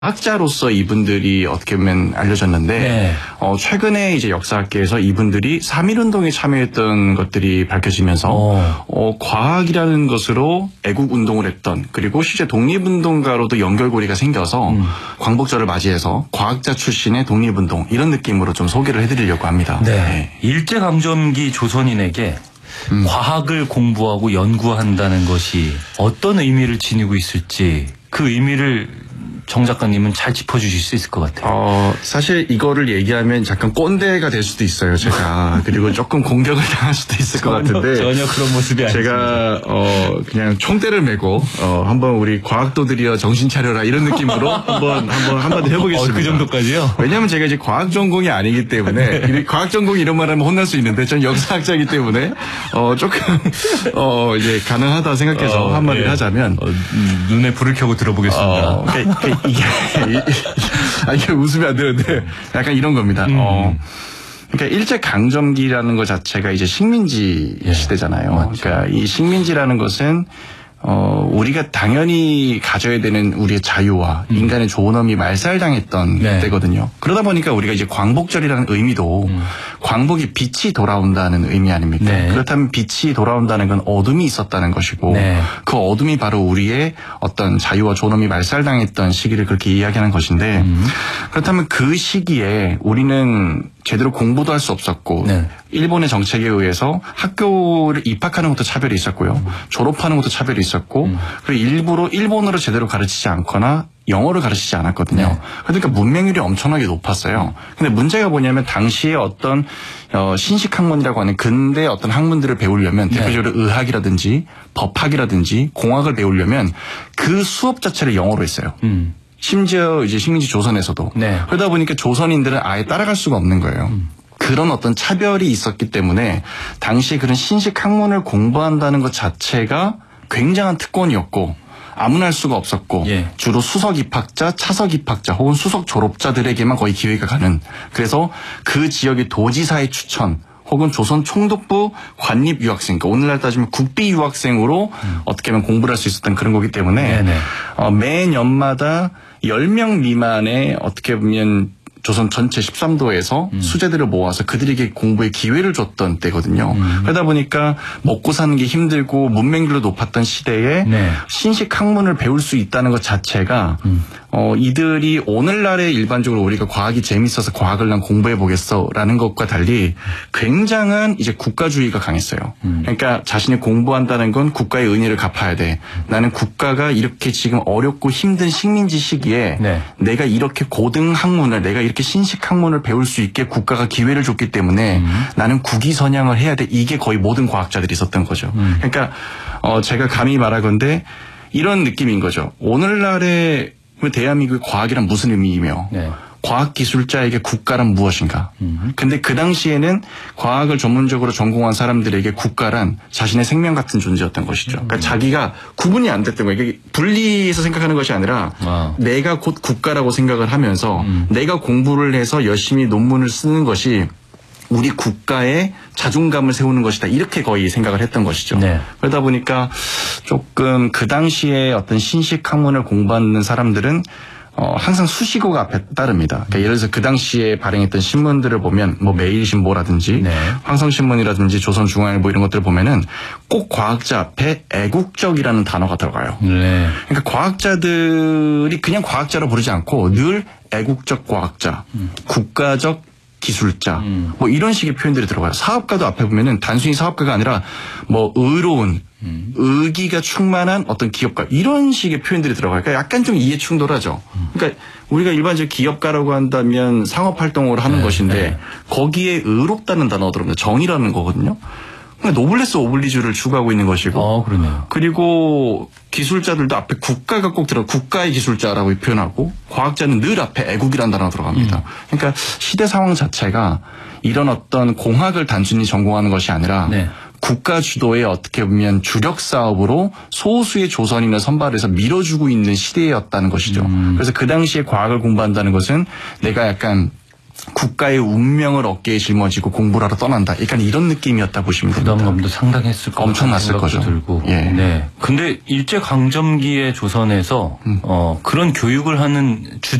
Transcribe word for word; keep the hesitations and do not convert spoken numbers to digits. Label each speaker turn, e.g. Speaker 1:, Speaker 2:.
Speaker 1: 학자로서 이분들이 어떻게 보면 알려졌는데
Speaker 2: 네.
Speaker 1: 어, 최근에 이제 역사학계에서 이분들이 삼일운동에 참여했던 것들이 밝혀지면서
Speaker 2: 어.
Speaker 1: 어, 과학이라는 것으로 애국운동을 했던 그리고 실제 독립운동가로도 연결고리가 생겨서
Speaker 2: 음.
Speaker 1: 광복절을 맞이해서 과학자 출신의 독립운동 이런 느낌으로 좀 소개를 해드리려고 합니다.
Speaker 2: 네.
Speaker 1: 네.
Speaker 2: 일제강점기 조선인에게
Speaker 1: 음.
Speaker 2: 과학을 공부하고 연구한다는 것이 어떤 의미를 지니고 있을지 그 의미를 정 작가님은 잘 짚어주실 수 있을 것 같아요.
Speaker 1: 어, 사실 이거를 얘기하면 잠깐 꼰대가 될 수도 있어요, 제가. 그리고 조금 공격을 당할 수도 있을 것 같은데.
Speaker 2: 전혀 그런 모습이 아니죠.
Speaker 1: 제가, 어, 그냥 총대를 메고, 어, 한번 우리 과학도들이여 정신 차려라 이런 느낌으로 한번, 한번, 한마디 해보겠습니다.
Speaker 2: 어, 그 정도까지요?
Speaker 1: 왜냐면 제가 이제 과학 전공이 아니기 때문에, 네. 과학 전공이 이런 말 하면 혼날 수 있는데, 전 역사학자이기 때문에, 어, 조금, 어, 이제 가능하다 생각해서
Speaker 2: 어,
Speaker 1: 한마디를
Speaker 2: 예.
Speaker 1: 하자면.
Speaker 2: 어, 눈에 불을 켜고 들어보겠습니다.
Speaker 1: 어, 그, 그, 이게, 아, 이게 웃으면 안 되는데, 약간 이런 겁니다.
Speaker 2: 음.
Speaker 1: 어. 그러니까 일제강점기라는 것 자체가 이제 식민지
Speaker 2: 예.
Speaker 1: 시대잖아요.
Speaker 2: 맞죠.
Speaker 1: 그러니까 이 식민지라는 것은 어, 우리가 당연히 가져야 되는 우리의 자유와 음. 인간의 존엄이 말살당했던
Speaker 2: 네.
Speaker 1: 때거든요. 그러다 보니까 우리가 이제 광복절이라는 의미도 음. 광복이 빛이 돌아온다는 의미 아닙니까?
Speaker 2: 네.
Speaker 1: 그렇다면 빛이 돌아온다는 건 어둠이 있었다는 것이고
Speaker 2: 네.
Speaker 1: 그 어둠이 바로 우리의 어떤 자유와 존엄이 말살당했던 시기를 그렇게 이야기하는 것인데 음. 그렇다면 그 시기에 우리는 제대로 공부도 할 수 없었고 네. 일본의 정책에 의해서 학교를 입학하는 것도 차별이 있었고요. 음. 졸업하는 것도 차별이 있었고 음. 그리고 일부러 일본어를 제대로 가르치지 않거나 영어를 가르치지 않았거든요. 네. 그러니까 문맹률이 엄청나게 높았어요. 근데 문제가 뭐냐면 당시에 어떤 어, 신식학문이라고 하는 근대 어떤 학문들을 배우려면 네. 대표적으로 의학이라든지 법학이라든지 공학을 배우려면 그 수업 자체를 영어로 했어요. 음. 심지어 이제 식민지 조선에서도.
Speaker 2: 네.
Speaker 1: 그러다 보니까 조선인들은 아예 따라갈 수가 없는 거예요. 음. 그런 어떤 차별이 있었기 때문에 당시에 그런 신식 학문을 공부한다는 것 자체가 굉장한 특권이었고 아무나 할 수가 없었고 예. 주로 수석 입학자, 차석 입학자 혹은 수석 졸업자들에게만 거의 기회가 가는 그래서 그 지역의 도지사의 추천 혹은 조선 총독부 관립 유학생, 그러니까 오늘날 따지면 국비 유학생으로 음. 어떻게 보면 공부를 할 수 있었던 그런 거기 때문에 어, 매년마다 열 명 미만의 어떻게 보면 조선 전체 십삼 도에서 음. 수재들을 모아서 그들에게 공부의 기회를 줬던 때거든요. 음. 그러다 보니까 먹고 사는 게 힘들고 문맹률도 높았던 시대에 네. 신식 학문을 배울 수 있다는 것 자체가 음. 어, 이들이 오늘날에 일반적으로 우리가 과학이 재밌어서 과학을 난 공부해 보겠어라는 것과 달리 굉장한 이제 국가주의가 강했어요. 음. 그러니까 자신이 공부한다는 건 국가의 은혜를 갚아야 돼. 나는 국가가 이렇게 지금 어렵고 힘든 식민지 시기에 네. 내가 이렇게 고등 학문을 내가 이렇게 신식 학문을 배울 수 있게 국가가 기회를 줬기 때문에 음. 나는 국위선양을 해야 돼. 이게 거의 모든 과학자들이 있었던 거죠. 음. 그러니까 어, 제가 감히 말하건대 이런 느낌인 거죠. 오늘날의 대한민국의 과학이란 무슨 의미이며 네. 과학기술자에게 국가란 무엇인가. 음. 근데 그 당시에는 과학을 전문적으로 전공한 사람들에게 국가란 자신의 생명 같은 존재였던 것이죠. 그러니까 음. 자기가 구분이 안 됐던 거예요. 이게 분리해서 생각하는 것이 아니라 아. 내가 곧 국가라고 생각을 하면서 음. 내가 공부를 해서 열심히 논문을 쓰는 것이 우리 국가의 자존감을 세우는 것이다. 이렇게 거의 생각을 했던 것이죠. 네. 그러다 보니까 조금 그 당시에 어떤 신식 학문을 공부하는 사람들은 어, 항상 수식어가 앞에 따릅니다. 그러니까 예를 들어서 그 당시에 발행했던 신문들을 보면 뭐 매일신보라든지 네. 황성신문이라든지 조선중앙일보 이런 것들을 보면은 꼭 과학자 앞에 애국적이라는 단어가 들어가요. 네. 그러니까 과학자들이 그냥 과학자로 부르지 않고 늘 애국적 과학자, 음. 국가적 기술자, 음. 뭐 이런 식의 표현들이 들어가요. 사업가도 앞에 보면은 단순히 사업가가 아니라 뭐 의로운, 음. 의기가 충만한 어떤 기업가 이런 식의 표현들이 들어가요. 그러니까 약간 좀 이해 충돌하죠. 음. 그러니까 우리가 일반적으로 기업가라고 한다면 상업 활동을 하는 네, 것인데 네. 거기에 의롭다는 단어가 들어옵니다. 정의라는 거거든요. 그러니까 노블레스 오블리주를 추구하고 있는 것이고.
Speaker 2: 어, 그러네요.
Speaker 1: 그리고 기술자들도 앞에 국가가 꼭 들어 국가의 기술자라고 표현하고 과학자는 늘 앞에 애국이라는 단어가 들어갑니다. 음. 그러니까 시대 상황 자체가 이런 어떤 공학을 단순히 전공하는 것이 아니라 네. 국가 주도의 어떻게 보면 주력 사업으로 소수의 조선인을 선발해서 밀어주고 있는 시대였다는 것이죠. 음. 그래서 그 당시에 과학을 공부한다는 것은 내가 약간 국가의 운명을 어깨에 짊어지고 공부를 하러 떠난다. 약간 이런 느낌이었다 보시면 됩니다.
Speaker 2: 부담감도 상당했을 것
Speaker 1: 엄청났을
Speaker 2: 생각도
Speaker 1: 거죠.
Speaker 2: 들고.
Speaker 1: 예.
Speaker 2: 네. 근데 일제 강점기의 조선에서
Speaker 1: 음.
Speaker 2: 어, 그런 교육을 하는 주